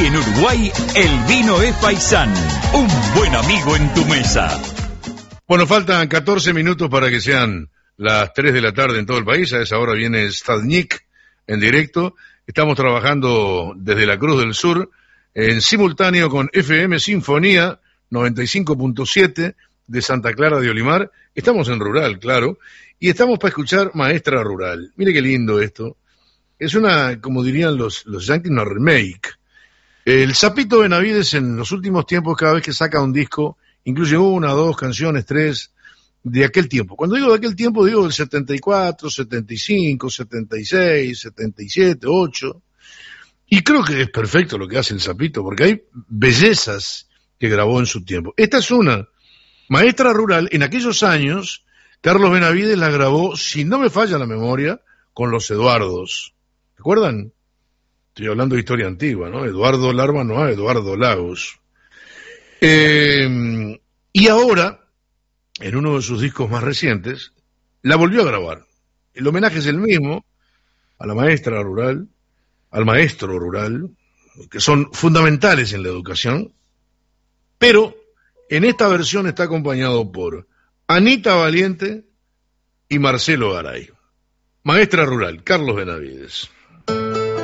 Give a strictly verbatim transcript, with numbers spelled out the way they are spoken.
En Uruguay, el vino es Paisán, un buen amigo en tu mesa. Bueno, faltan catorce minutos para que sean las tres de la tarde en todo el país. A esa hora viene Stadnik en directo. Estamos trabajando desde la Cruz del Sur, en simultáneo con F M Sinfonía noventa y cinco punto siete de Santa Clara de Olimar. Estamos en Rural, claro, y estamos para escuchar Maestra Rural. Mire qué lindo esto. Es una, como dirían los, los yankees, una remake. El Sapito Benavides en los últimos tiempos, cada vez que saca un disco, incluye una, dos canciones, tres, de aquel tiempo. Cuando digo de aquel tiempo, digo del setenta y cuatro, setenta y cinco, setenta y seis, setenta y siete, ocho. Y creo que es perfecto lo que hace el Sapito, porque hay bellezas que grabó en su tiempo. Esta es una, Maestra Rural. En aquellos años, Carlos Benavides la grabó, si no me falla la memoria, con los Eduardos. ¿Recuerdan? Estoy hablando de historia antigua, ¿no? Eduardo Larva no a Eduardo Lagos. Eh, y ahora, en uno de sus discos más recientes, la volvió a grabar. El homenaje es el mismo, a la maestra rural, al maestro rural, que son fundamentales en la educación, pero en esta versión está acompañado por Anita Valiente y Marcelo Garay. Maestra Rural, Carlos Benavides.